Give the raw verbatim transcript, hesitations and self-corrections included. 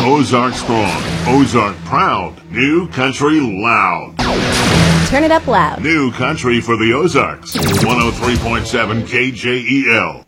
Ozark strong, Ozark proud, New Country loud. Turn it up loud. New Country for the Ozarks, one oh three point seven K J E L.